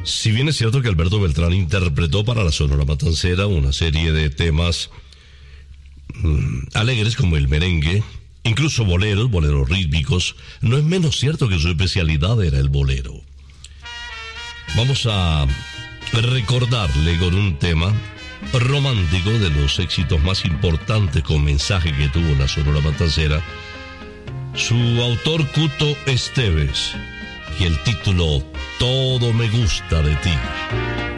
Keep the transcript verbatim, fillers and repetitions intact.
Si bien es cierto que Alberto Beltrán interpretó para la Sonora Matancera una serie de temas mmm, alegres como el merengue, incluso boleros, boleros rítmicos, no es menos cierto que su especialidad era el bolero. Vamos a recordarle con un tema romántico de los éxitos más importantes con mensaje que tuvo la Sonora Matancera, su autor Cuto Esteves, y el título Todo me gusta de ti.